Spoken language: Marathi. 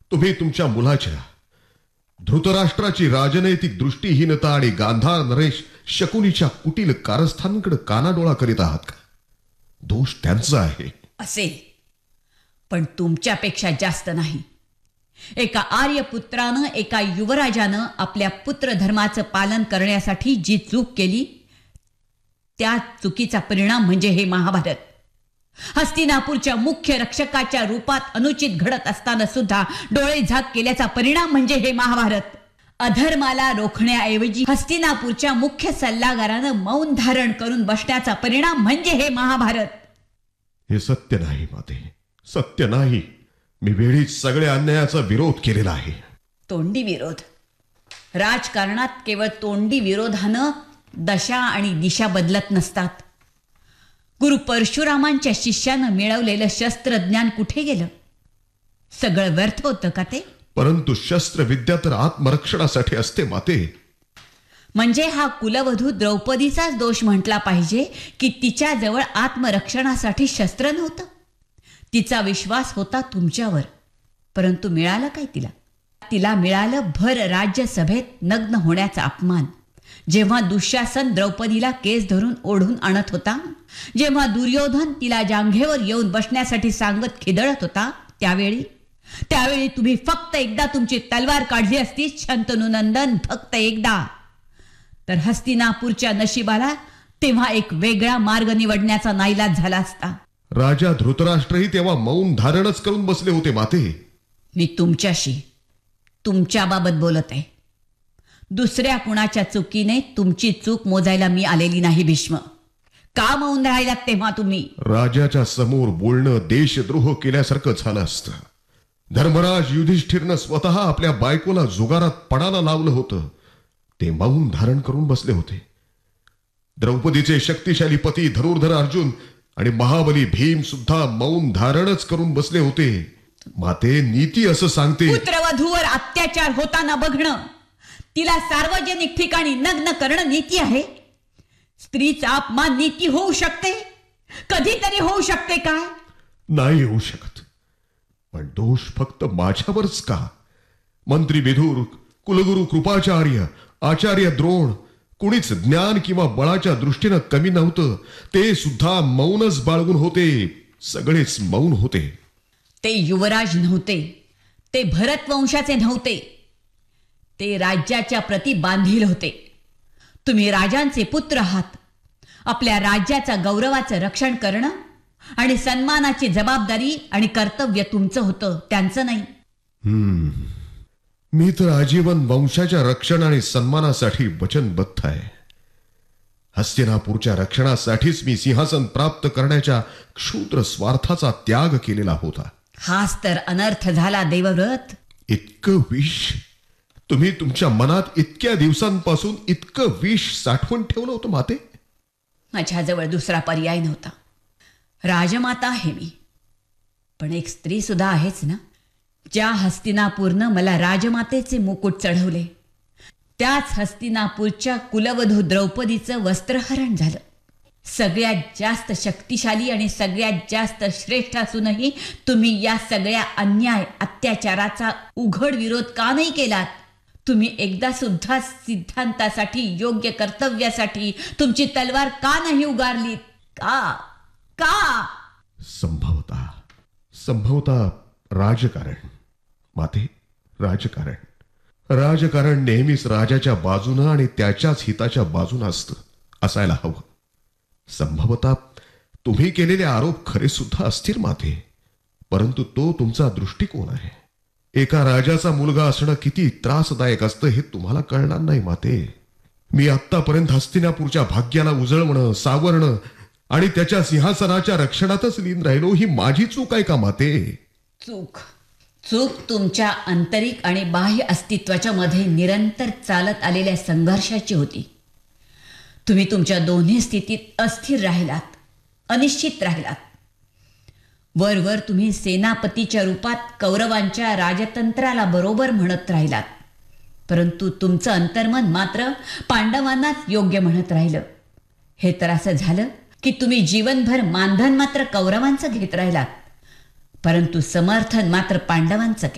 तुम्ही तुमच्या मुलाच्या धृतराष्ट्राची राजनैतिक दृष्टीहीनता आणि गांधार नरेश शकुनीच्या कुटील कारस्थानाकडे कानाडोळा करीत आहात का? दोष त्यांचा आहे. असेल, पण तुमच्यापेक्षा जास्त नाही. एका आर्यपुत्रानं, एका युवराजानं आपल्या पुत्रधर्माचं पालन करण्यासाठी जी चूक केली, त्या चुकीचा परिणाम म्हणजे हे महाभारत. हस्तिनापूरच्या मुख्य रक्षकाच्या रूपात अनुचित घडत असताना सुद्धा डोळे झाक केल्याचा परिणाम म्हणजे हे महाभारत. अधर्माला रोखण्याऐवजी हस्तिनापूरच्या मुख्य सल्लागारानं मौन धारण करून बसण्याचा परिणाम म्हणजे हे महाभारत. हे सत्य नाही माते, सत्य नाही. मी वेळीच सगळ्या अन्यायाचा विरोध केलेला आहे. तोंडी विरोध. राजकारणात केवळ तोंडी विरोधानं दशा आणि दिशा बदलत नसतात. गुरु परशुरामांच्या शिष्यानं मिळवलेलं शस्त्रज्ञान कुठे गेलं? सगळं व्यर्थ होतं का ते? परंतु शस्त्रविद्या तर आत्मरक्षणासाठी असते माते. म्हणजे हा कुलवधू द्रौपदीचाच दोष म्हटला पाहिजे की तिच्याजवळ आत्मरक्षणासाठी शस्त्र नव्हतं? तिचा विश्वास होता तुमच्यावर, परंतु मिळालं काय तिला? तिला मिळालं भर राज्यसभेत नग्न होण्याचा अपमान. जेव्हा दुःशासन द्रौपदीला केस धरून ओढून आणत होता, जेव्हा दुर्योधन तिला जांघेवर येऊन बसण्यासाठी सांगत खिदळत होता, त्यावेळी तुम्ही फक्त एकदा तुमची तलवार काढली असती शंतनूनंदन, फक्त एकदा, तर हस्तिनापूरच्या नशिबाला तेव्हा एक वेगळा मार्ग निवडण्याचा नाईलाज झाला असता. राजा धृतराष्ट्रही तेव्हा मौन धारणच करून बसले होते माते. मी तुमच्याबाबत बोलत आहे. दुसऱ्या कुणाच्या चुकीने तुमची चूक मोजायला मी आलेली नाही. भीष्म, का मौन राहिलात तेव्हा तुम्ही? राजाच्या समोर बोलणं देशद्रोह केल्यासारखं झालं असतं. धर्मराज युधिष्ठिरनं स्वतः आपल्या बायकोला जुगारात पणाला लावलं होतं. ते मौन धारण करून बसले होते. द्रौपदीचे शक्तिशाली पती धनुर्धर अर्जुन आणि महाबली भीम सुद्धा मौन धारणच करून बसले होते. माते, नीती असं सांगते, पुत्रवधूवर अत्याचार होताना बघणं, तिला सार्वजनिक ठिकाणी नग्न करणं नीती आहे? स्त्रीचा अपमान नीती होऊ शकते? कधीतरी होऊ शकते काय? नाही होऊ शकत. पण दोष फक्त माझ्यावरच का? मंत्री विदुर, कुलगुरू कृपाचार्य, आचार्य द्रोण, कुणीच ज्ञान किंवा बळाच्या दृष्टीनं कमी नव्हतं. ते सुद्धा मौनच बाळगून होते. सगळेच मौन होते. ते युवराज नव्हते, ते भरत वंशाचे नव्हते, ते राज्याच्या प्रती बांधील होते. तुम्ही राजांचे पुत्र आहात. आपल्या राज्याचा गौरवाचं रक्षण करणं आणि सन्मानाची जबाबदारी आणि कर्तव्य तुमचं होतं, त्यांचं नाही. मी तर आजीवन वंशाच्या रक्षण आणि सन्मानासाठी वचनबद्ध आहे. हस्तिनापूरच्या रक्षणासाठीच मी सिंहासन प्राप्त करण्याच्या क्षुद्र स्वार्थाचा त्याग केलेला होता. हाच तर अनर्थ झाला देवव्रत. इतकं विष तुम्ही तुमच्या मनात इतक्या दिवसांपासून इतकं विष साठवून ठेवलं होतं माते? माझ्याजवळ दुसरा पर्याय नव्हता. राजमाता आहे मी, पण एक स्त्री सुद्धा आहेच ना. ज्या हस्तिनापूरनं मला राजमातेचे मुकुट चढवले, त्याच हस्तिनापूरच्या कुलवधू द्रौपदीचं वस्त्रहरण झालं. सगळ्यात जास्त शक्तिशाली आणि सगळ्यात जास्त श्रेष्ठ असूनही तुम्ही या सगळ्या अन्याय अत्याचाराचा उघड विरोध का नाही केलात? तुम्ही एकदा सुद्धा सिद्धांतासाठी, योग्य कर्तव्यासाठी तुमची तलवार का नाही उगारलीत? का? संभवता राजकारण माते. राजकारण नेहमीच राजाच्या बाजूनं आणि त्याच्याच हिताच्या बाजूनं असतं, असायला हवं. संभवता तुम्ही केलेले आरोप खरे सुद्धा असतील माते, परंतु तो तुमचा दृष्टिकोन आहे. एका राजाचा मुलगा असणं किती त्रासदायक असतं हे तुम्हाला कळणार नाही माते. मी आत्तापर्यंत हस्तिनापूरच्या भाग्याला उजळवणं, सावरणं आणि त्याच्या सिंहासनाच्या रक्षणातच लीन राहिलो. ही माझी चूक आहे का माते? चूक तुमच्या आंतरिक आणि बाह्य अस्तित्वाच्या मध्ये निरंतर चालत आलेल्या संघर्षाची होती. तुम्ही तुमच्या दोन्ही स्थितीत अस्थिर राहिलात, अनिश्चित राहिलात. वर तुम्ही सेनापतीच्या रूपात कौरवांच्या राजतंत्राला बरोबर म्हणत राहिलात, परंतु तुमचं अंतर्मन मात्र पांडवांनाच योग्य म्हणत राहिलं. हे तर असं झालं की तुम्ही जीवनभर मानधन मात्र कौरवांचं घेत राहिलात, परंतु समर्थन मात्र पांडवांचं